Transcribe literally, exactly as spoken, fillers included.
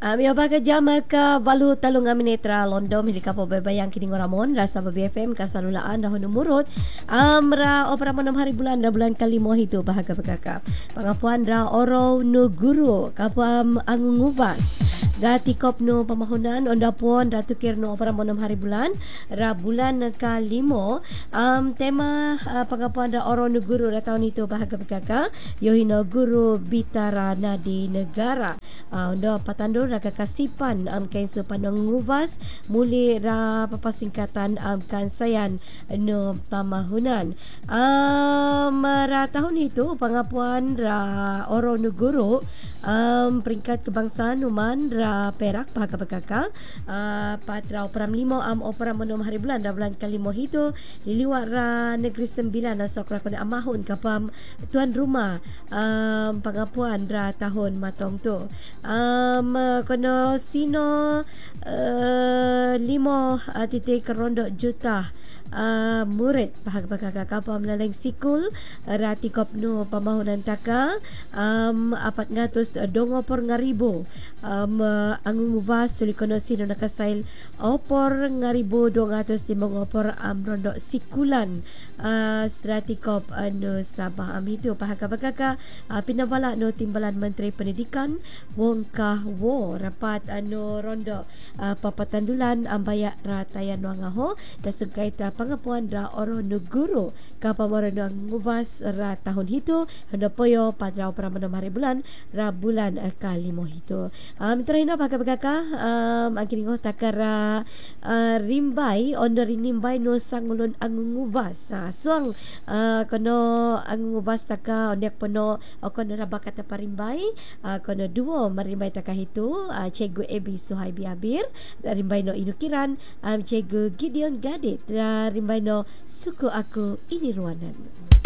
Ambil baga jama ka balu talung aminetra londom hindi ka po bebayang kini ngoramon rasa B F M kasalulaan dahon umurut amra opera manom hari bulan da bulan kalimo itu bahaga bagaka pangapuan ra oro no guru kapam angungubas dati kop no pamahunan onda pon datu kirno opera manom hari bulan ra bulan kalimo um, tema uh, pangapuan ra oro no guru ra tahun itu bahaga bagaka yohino guru bitara nadi negara uh, onda patandur ra kakasipan am um, kainso panangubas muli ra papasingkatan am um, kansayan no pamahunan um, ra tahun itu pangapuan ra oro no guru um, peringkat kebangsaan uman ra Perak bahaga bagaka uh, patra opera limo am opera manom hari bulan ra bulan kalimo hito liliwat ra negeri sembilan na sokra kone amahun kapam tuan rumah um, pangapuan ra tahun matong tu um, kono sino uh, limo uh, titik rondo juta Uh, murid bahaga-bahaga kapam laleng sikul rati kopno pamahunan taka um, apat ngatus dongo por ngaribo um, uh, ang umubas sulikono sino nakasail opor ngaribo dong ngatus limang opor am rondo sikulan uh, strati kop ano Sabah am itu bahaga-bahaga uh, pinabala no timbalan Menteri Pendidikan Wong Kah Wo rapat ano rondo uh, papatandulan ang bayak ratayan wangaho dasud kaita pangapuan ra oro no guru kapamoro no ngubas ra tahun hito handa poyo padra opera manom hari bulan ra bulan uh, kalimo hito um, terhina baga-baga um, ang kiningo takara uh, rimbay ondo rinimbay no sangulon ang ngubas uh, suang uh, kono ang ngubas taka ondiak pono o kono ra bakat parimbay uh, kono duo marimbay taka hito uh, Cikgu Ebi Suhaibi Abir rimbay no inukiran um, Cikgu Gideon Gadit uh, rimbay no suku aku ini ruanan.